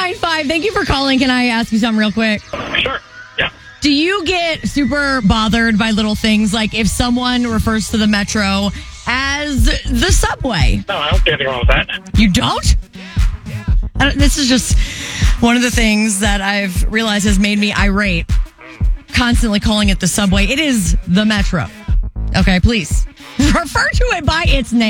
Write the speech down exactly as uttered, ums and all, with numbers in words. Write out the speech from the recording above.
nine five. Thank you for calling. Can I ask you something real quick? Sure. Yeah. Do you get super bothered by little things like if someone refers to the metro as the subway? No, I don't see anything wrong with that. You don't? I don't this is just one of the things that I've realized has made me irate. Constantly calling it the subway. It is the metro. Okay, please refer to it by its name.